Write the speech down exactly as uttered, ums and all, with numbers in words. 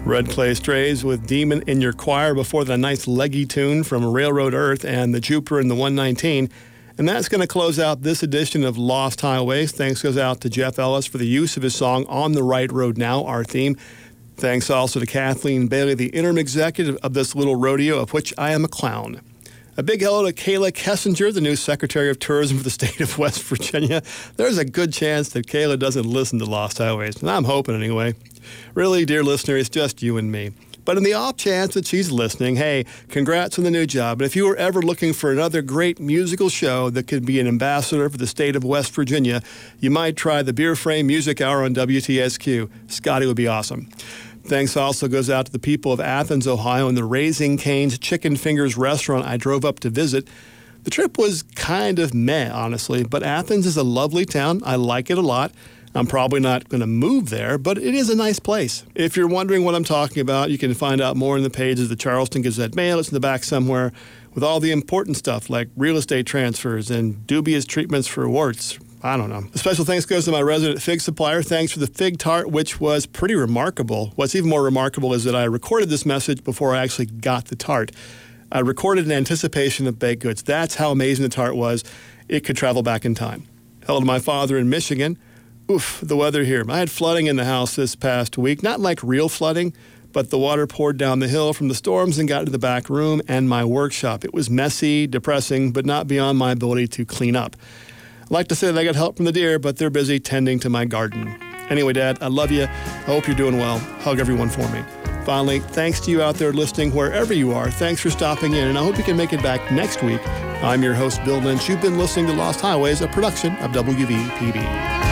Red Clay Strays with Demon in Your Choir before the nice leggy tune from Railroad Earth and the Jupiter and the one nineteen. And that's going to close out this edition of Lost Highways. Thanks goes out to Jeff Ellis for the use of his song On the Right Road Now, our theme. Thanks also to Kathleen Bailey, the interim executive of this little rodeo, of which I am a clown. A big hello to Kayla Kessinger, the new Secretary of Tourism for the state of West Virginia. There's a good chance that Kayla doesn't listen to Lost Highways, and I'm hoping anyway. Really, dear listener, it's just you and me. But in the off chance that she's listening, hey, congrats on the new job. And if you were ever looking for another great musical show that could be an ambassador for the state of West Virginia, you might try the Beer Frame Music Hour on W T S Q. Scotty would be awesome. Thanks also goes out to the people of Athens, Ohio, and the Raising Cane's Chicken Fingers restaurant I drove up to visit. The trip was kind of meh, honestly, but Athens is a lovely town. I like it a lot. I'm probably not going to move there, but it is a nice place. If you're wondering what I'm talking about, you can find out more in the pages of the Charleston Gazette Mail. It's in the back somewhere with all the important stuff like real estate transfers and dubious treatments for warts. I don't know. A special thanks goes to my resident fig supplier. Thanks for the fig tart, which was pretty remarkable. What's even more remarkable is that I recorded this message before I actually got the tart. I recorded in anticipation of baked goods. That's how amazing the tart was. It could travel back in time. Hello to my father in Michigan. Oof, the weather here. I had flooding in the house this past week. Not like real flooding, but the water poured down the hill from the storms and got into the back room and my workshop. It was messy, depressing, but not beyond my ability to clean up. I'd like to say that I got help from the deer, but they're busy tending to my garden. Anyway, Dad, I love you. I hope you're doing well. Hug everyone for me. Finally, thanks to you out there listening wherever you are. Thanks for stopping in, and I hope you can make it back next week. I'm your host, Bill Lynch. You've been listening to Lost Highways, a production of W V P B.